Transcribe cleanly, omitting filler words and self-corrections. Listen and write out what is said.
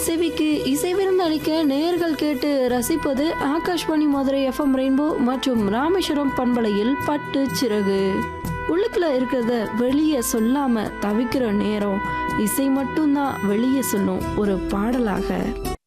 செவிக்கு இசைவிருந்து அளிக்க நேயர்கள் கேட்டு ரசிப்பது ஆகாஷ்வாணி மதுரை FM ரெயின்போ மற்றும் ராமேஸ்வரம் பண்பலையில் பட்டு சிறகு. உள்ளுக்குள்ள இருக்கிறத வெளியே சொல்லாம தவிக்கிற நேரம் இசை மட்டும்தான் வெளியே சொல்லும் ஒரு பாடலாக.